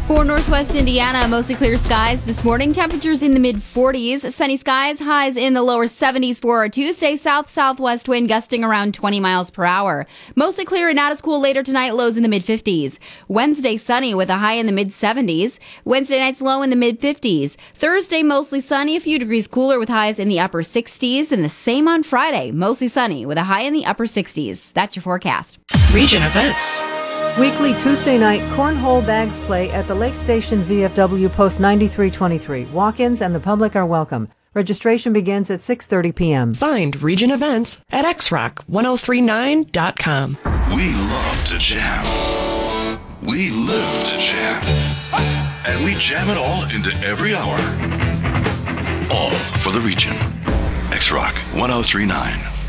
For Northwest Indiana, mostly clear skies this morning. Temperatures in the mid-40s. Sunny skies, highs in the lower 70s for Tuesday. South-southwest wind gusting around 20 miles per hour. Mostly clear and not as cool later tonight. Lows in the mid-50s. Wednesday, sunny with a high in the mid-70s. Wednesday night's low in the mid-50s. Thursday, mostly sunny, a few degrees cooler with highs in the upper 60s. And the same on Friday, mostly sunny with a high in the upper 60s. That's your forecast. Region events. Weekly Tuesday night cornhole bags play at the Lake Station VFW Post 9323. Walk-ins and the public are welcome. Registration begins at 6:30 p.m. Find region events at xrock1039.com. We love to jam. We live to jam. And we jam it all into every hour. All for the region. X-Rock 1039.